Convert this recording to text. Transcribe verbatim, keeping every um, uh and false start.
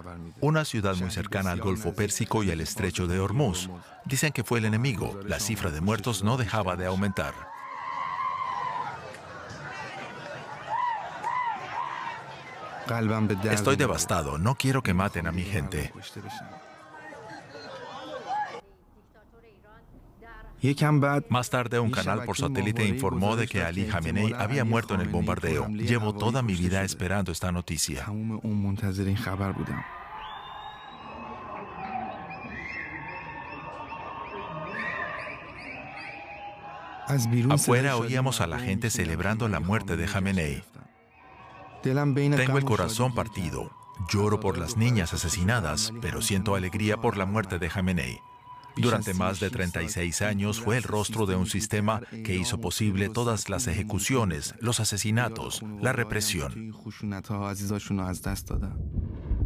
una ciudad muy cercana al Golfo Pérsico y al Estrecho de Hormuz. Dicen que fue el enemigo. La cifra de muertos no dejaba de aumentar. Estoy devastado. No quiero que maten a mi gente. Más tarde, un canal por satélite informó de que Ali Jamenei había muerto en el bombardeo. Llevo toda mi vida esperando esta noticia. Afuera oíamos a la gente celebrando la muerte de Jamenei. Tengo el corazón partido. Lloro por las niñas asesinadas, pero siento alegría por la muerte de Jamenei. Durante más de treinta y seis años fue el rostro de un sistema que hizo posible todas las ejecuciones, los asesinatos, la represión.